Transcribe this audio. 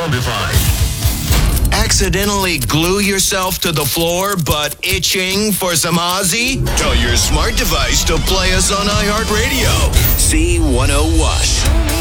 Accidentally glue yourself to the floor but itching for some Ozzy? Tell your smart device to play us on iHeartRadio. C101.